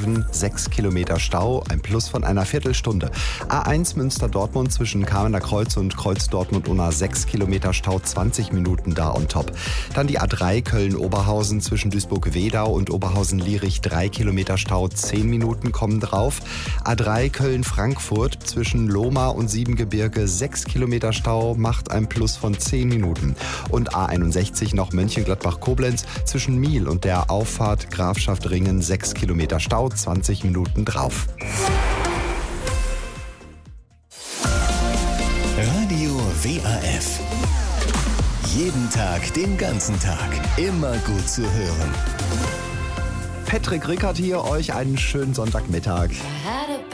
A7 6 Kilometer Stau, ein Plus von einer Viertelstunde. A1 Münster-Dortmund zwischen Kamener Kreuz und Kreuz Dortmund-Unna 6 Kilometer Stau, 20 Minuten da on top. Dann die A3 Köln-Oberhausen zwischen Duisburg-Wedau und Oberhausen-Lierich 3 Kilometer Stau, 10 Minuten kommen drauf. A3 Köln-Frankfurt zwischen Lohmar und Siebengebirge 6 Kilometer Stau, macht ein Plus von 10 Minuten. Und A61 noch Mönchengladbach-Koblenz zwischen Miel und der Auffahrt Grafschaft Ringen 6 Kilometer Stau, 20 Minuten drauf. Radio WAF. Jeden Tag, den ganzen Tag. Immer gut zu hören. Patrick Rickert hier, euch einen schönen Sonntagmittag.